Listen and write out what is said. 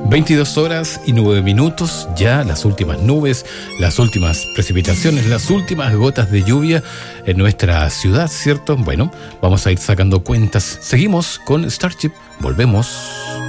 22 horas y 9 minutos, ya las últimas nubes, las últimas precipitaciones, las últimas gotas de lluvia en nuestra ciudad, ¿cierto? Bueno, vamos a ir sacando cuentas. Seguimos con Starship, volvemos.